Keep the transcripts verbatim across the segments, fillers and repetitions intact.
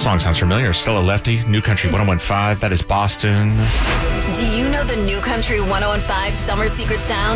Song sounds familiar. Still a lefty. New Country one oh one five. That is Boston. Do you know the New Country one oh one five summer secret sound?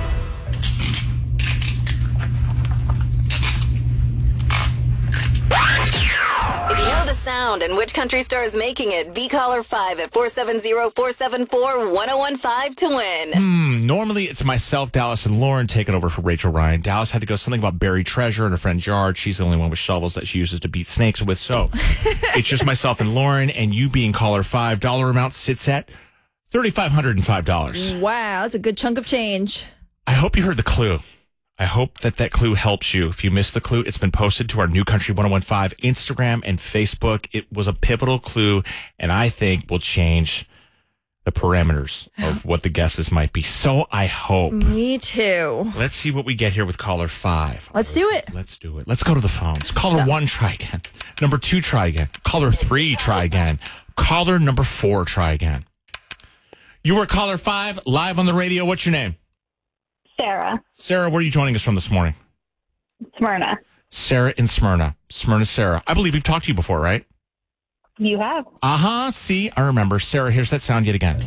If you know the sound and which country star is making it, be caller five at four seven zero, four seven four, one oh one five to win. Hmm, normally it's myself, Dallas, and Lauren taking over for Rachel Ryan. Dallas had to go something about buried treasure in her friend's yard. She's the only one with shovels that she uses to beat snakes with. So it's just myself and Lauren, and you being caller five. Dollar amount sits at three thousand five hundred five dollars. Wow, that's a good chunk of change. I hope you heard the clue. I hope that that clue helps you. If you missed the clue, it's been posted to our New Country one oh one five Instagram and Facebook. It was a pivotal clue, and I think will change the parameters of what the guesses might be. So I hope. Me too. Let's see what we get here with caller five. Let's do it. Let's do it. Let's go to the phones. Caller one, try again. Number two, try again. Caller three, try again. Caller number four, try again. You were caller five, live on the radio. What's your name? Sarah. Sarah, where are you joining us from this morning? Smyrna. Sarah in Smyrna. Smyrna, Sarah. I believe we've talked to you before, right? You have. Uh-huh. See, I remember. Sarah, here's that sound yet again.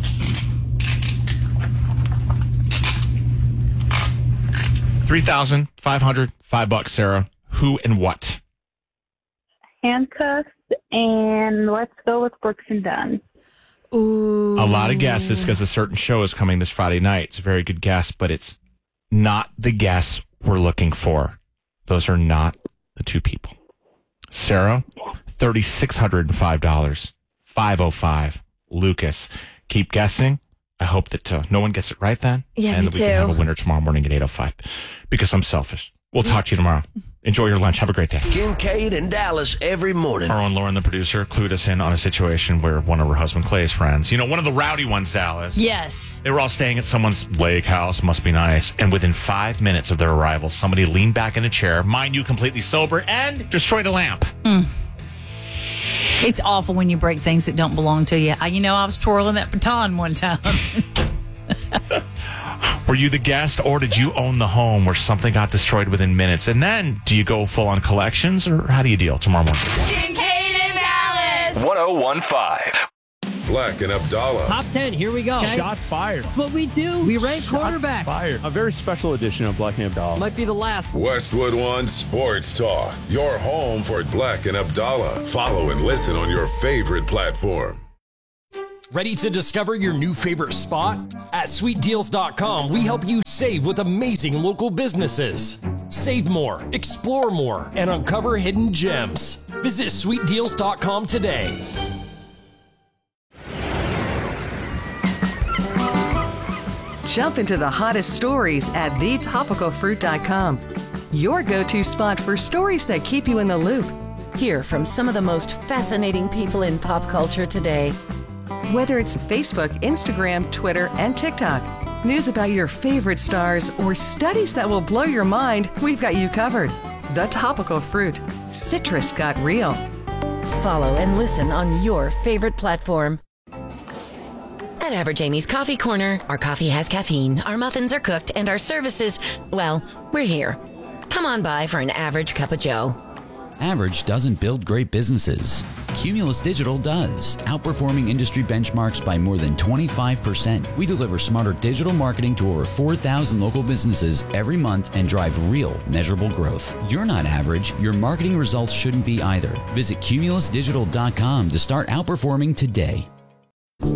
three thousand five hundred five bucks, Sarah. Who and what? Handcuffs, and let's go with Brooks and Dunn. Ooh. A lot of guesses because a certain show is coming this Friday night. It's a very good guess, but it's not the guess we're looking for. Those are not the two people. Sarah, three thousand six hundred five dollars. five oh five. Lucas. Keep guessing. I hope that uh, no one gets it right then. Yeah, and me that we too. can have a winner tomorrow morning at eight oh five because I'm selfish. We'll talk to you tomorrow. Enjoy your lunch. Have a great day. Kincaid and Dallas every morning. Our own Lauren, the producer, clued us in on a situation where one of her husband Clay's friends, you know, one of the rowdy ones, Dallas. Yes. They were all staying at someone's lake house. Must be nice. And within five minutes of their arrival, somebody leaned back in a chair, mind you, completely sober, and destroyed a lamp. Mm. It's awful when you break things that don't belong to you. I, you know, I was twirling that baton one time. Were you the guest, or did you own the home where something got destroyed within minutes? And then, do you go full on collections, or how do you deal tomorrow morning? Kincaid and Alice. one oh one five. Black and Abdallah. Top ten, here we go. Okay. Shots fired. That's what we do. We rank Shots quarterbacks. fired. A very special edition of Black and Abdallah. Might be the last. Westwood One Sports Talk. Your home for Black and Abdallah. Follow and listen on your favorite platform. Ready to discover your new favorite spot? At sweet deals dot com, we help you save with amazing local businesses. Save more, explore more, and uncover hidden gems. Visit sweet deals dot com today. Jump into the hottest stories at the topical fruit dot com. Your go-to spot for stories that keep you in the loop. Hear from some of the most fascinating people in pop culture today. Whether it's Facebook, Instagram, Twitter, and TikTok, news about your favorite stars, or studies that will blow your mind, we've got you covered. The Topical Fruit. Citrus got real. Follow and listen on your favorite platform. At Average Amy's Coffee Corner, our coffee has caffeine, our muffins are cooked, and our services, well, we're here. Come on by for an average cup of joe. Average doesn't build great businesses. Cumulus Digital does, outperforming industry benchmarks by more than twenty-five percent. We deliver smarter digital marketing to over four thousand local businesses every month and drive real, measurable growth. You're not average. Your marketing results shouldn't be either. Visit cumulus digital dot com to start outperforming today.